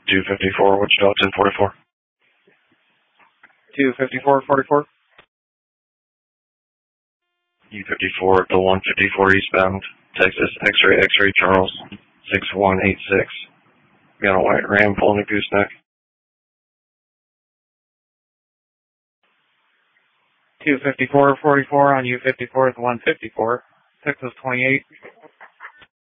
254, Wichita 1044. 254-44. U54 at the 154 eastbound, Texas, X-ray, Charles, 6186. Got a white Ram pulling a gooseneck. 254-44 on U54 at the 154, Texas 28.